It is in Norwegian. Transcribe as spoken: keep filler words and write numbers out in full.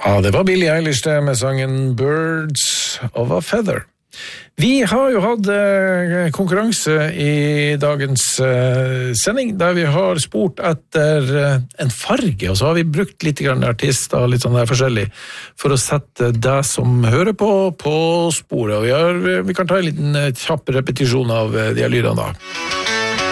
Ja, det var Billie Eilish det med sangen Birds of a Feather. Vi har jo hatt eh, konkurranse i dagens eh, sending, der vi har spurt etter eh, en farge, og så har vi brukt litt grann artister og litt sånn der forskjellig, for å sette deg som hører på, på sporet. Og vi, har, vi kan ta en liten eh, kjapp repetisjon av eh, de her lydene da.